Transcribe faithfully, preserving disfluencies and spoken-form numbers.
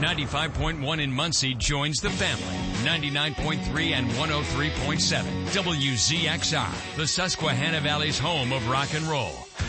ninety-five point one in Muncie joins the family. ninety-nine point three and one oh three point seven. W Z X R, the Susquehanna Valley's home of rock and roll.